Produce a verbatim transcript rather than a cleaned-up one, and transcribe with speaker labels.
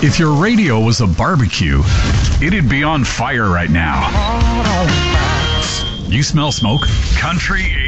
Speaker 1: If your radio was a barbecue, it'd be on fire right now. You smell smoke? Country